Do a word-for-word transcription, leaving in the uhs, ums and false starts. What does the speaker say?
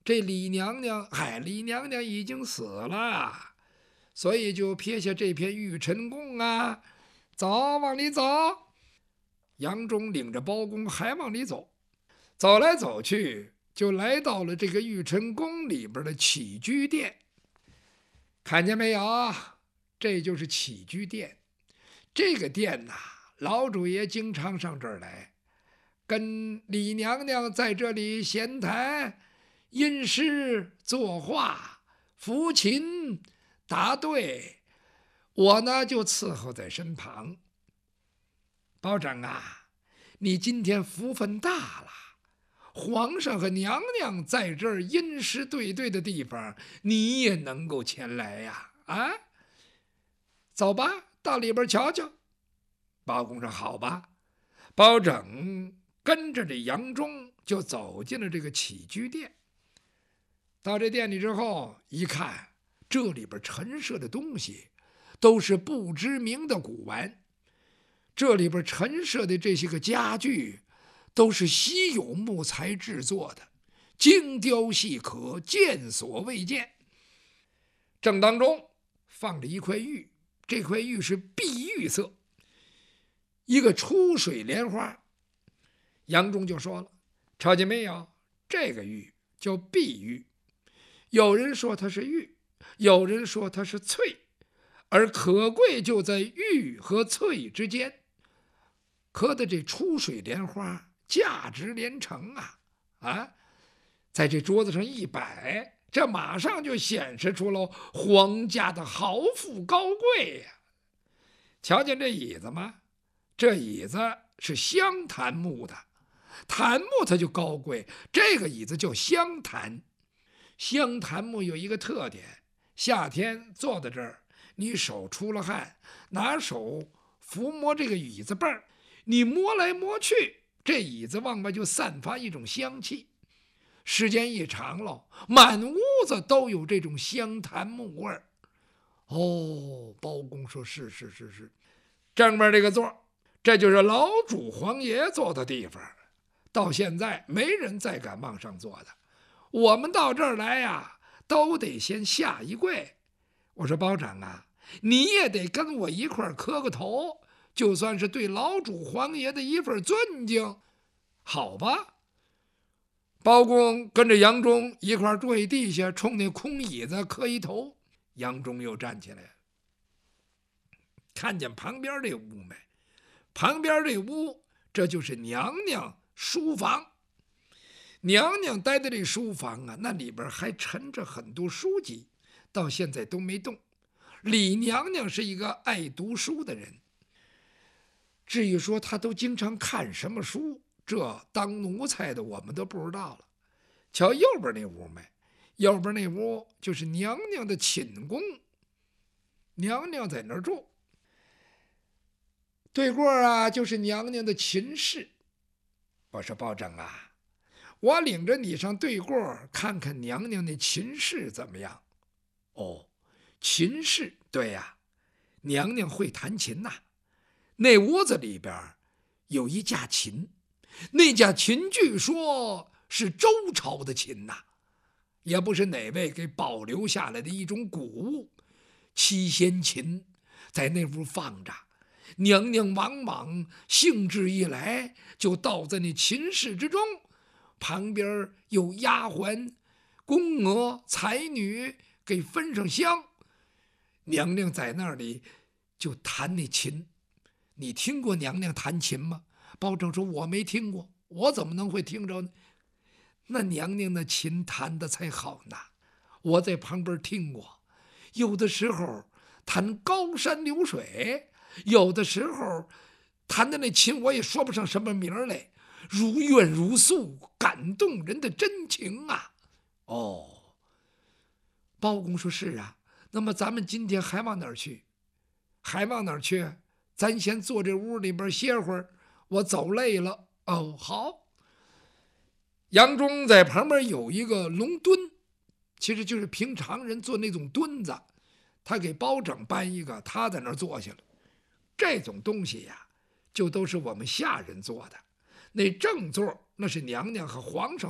这李娘娘，嗨，李娘娘已经死了，所以就撇下这片玉琛宫啊，走，往里走。杨忠领着包公还往里走，走来走去，就来到了这个玉琛宫里边的起居殿。看见没有？这就是起居殿。这个殿呐、啊，老主爷经常上这儿来，跟李娘娘在这里闲谈、吟诗作画、抚琴答对，我呢就伺候在身旁。包拯啊，你今天福分大了，皇上和娘娘在这儿吟诗对对的地方，你也能够前来呀！啊，走吧，到里边瞧瞧。包公说：“好吧。”包拯跟着这杨忠就走进了这个起居殿。到这店里之后，一看这里边陈设的东西都是不知名的古玩，这里边陈设的这些个家具都是稀有木材制作的，精雕细刻，见所未见。正当中放着一块玉，这块玉是碧玉色，一个出水莲花。杨忠就说了：“瞧见没有？这个玉叫碧玉，有人说它是玉，有人说它是翠，而可贵就在玉和翠之间。刻的这出水莲花价值连城啊！啊，在这桌子上一摆，这马上就显示出了皇家的豪富高贵呀、啊！瞧见这椅子吗？这椅子是香檀木的，檀木它就高贵，这个椅子叫香檀。香檀木有一个特点，夏天坐在这儿，你手出了汗，拿手抚摸这个椅子背儿，你摸来摸去，这椅子往外就散发一种香气。时间一长了，满屋子都有这种香檀木味儿。哦，包公说：“是是是是，正面这个座，这就是老主皇爷坐的地方。到现在没人再敢往上坐的。我们到这儿来呀，都得先下一跪。”我说：“包拯啊，你也得跟我一块儿磕个头，就算是对老主皇爷的一份尊敬，好吧？”包公跟着杨忠一块儿跪地下，冲那空椅子磕一头。杨忠又站起来，看见旁边这屋没？旁边这屋，这就是娘娘书房。娘娘待的这书房啊，那里边还陈着很多书籍，到现在都没动。李娘娘是一个爱读书的人，至于说她都经常看什么书，这当奴才的我们都不知道了。瞧右边那屋没？右边那屋就是娘娘的寝宫，娘娘在那儿住。对过啊，就是娘娘的寝室。我说：“包拯啊，我领着你上对过看看娘娘那寝室怎么样？”哦，琴室，对呀、啊，娘娘会弹琴呐、啊。那屋子里边有一架琴，那架琴据说是周朝的琴呐、啊，也不是哪位给保留下来的一种古物。七弦琴在那屋放着，娘娘往往兴致一来，就倒在那琴室之中，旁边有丫鬟、宫娥、才女给分上香，娘娘在那里就弹那琴。你听过娘娘弹琴吗？包拯说：“我没听过，我怎么能会听着呢？那娘娘的琴弹的才好呢，我在旁边听过。有的时候弹高山流水，有的时候弹的那琴我也说不上什么名来，如怨如诉，感动人的真情啊。”哦，包公说：“是啊，那么咱们今天还往哪儿去？还往哪儿去？咱先坐这屋里边歇会儿，我走累了。”哦，好。杨忠在旁边有一个龙墩，其实就是平常人坐那种墩子，他给包拯搬一个，他在那儿坐下了。这种东西呀，就都是我们下人做的。那正座那是娘娘和皇上